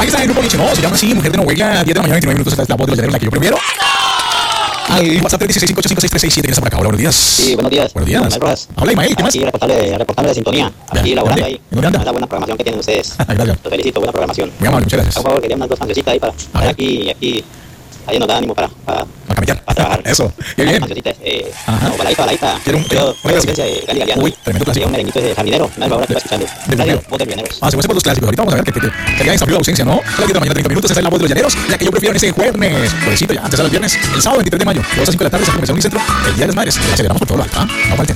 Aquí está el grupo Leche, ¿no? Se llama así, Mujer de Noruega, 10 de la mañana, 29 minutos. Esta es la voz de los llaneros, la que yo prefiero. Al WhatsApp 316-585-6367. ¿Tienes por acá? Hola, buenos días. Sí, buenos días. Buenos días. Rojas. Hola, Imael, ¿qué más? Aquí reportando de sintonía. Aquí laborando ahí. ¿En dónde anda? La buena programación que tienen ustedes. Gracias. Los felicito, buena programación. Muy amable, muchas gracias. Por favor, quería unas 2 cancioncitas ahí para aquí. Ahí nos da ánimo para trabajar. Eso, qué bien. Cancioncitas, baladita. Quiero un presencia de Gali Galeano. Uy, tremendo clásico. Un merenguito de jardinero. Una ahora que va escuchando. Radio, voz de Llaneros. Se me por los clásicos. Ahorita vamos a ver que ya esta ausencia, ¿no? A las 10 de la mañana, 30 minutos. Esta es la voz de los llaneros, la que yo prefiero en ese jueves. Pobrecito, ya antes era el viernes. El sábado 23 de mayo, 2 a 5 de la tarde, se comenzó un centro. El día de las madres. Aceleramos por todo lo alto, ¿ah? No falten.